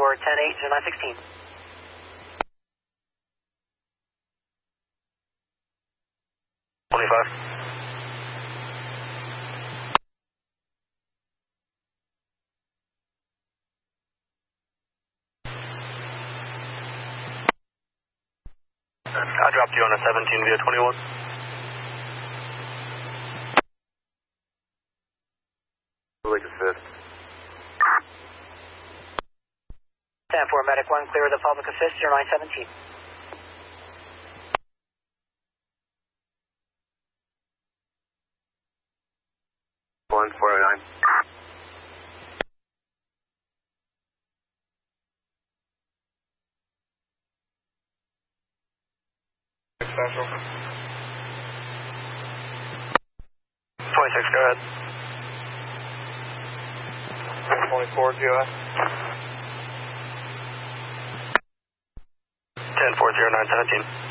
for 10-8, 0916. I dropped you on a 17 via 21. Lake assist. 10-4, medic 1, clear the public assist, 0917. 149. Special. 26, go ahead. 24, QS. 10-4, 0917.